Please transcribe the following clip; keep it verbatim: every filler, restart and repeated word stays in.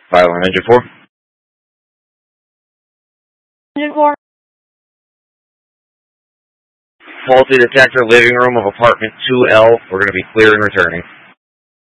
File on engine four. Engine four. Faulty detector, living room of apartment two L. We're going to be clearing returning.